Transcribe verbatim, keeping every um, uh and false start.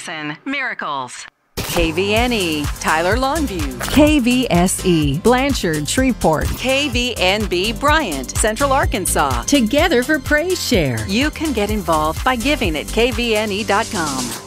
Madison, Miracles. K V N E, Tyler Longview. K V S E, Blanchard, Shreveport. K V N B, Bryant, Central Arkansas. Together for Praise Share. You can get involved by giving at K V N E dot com.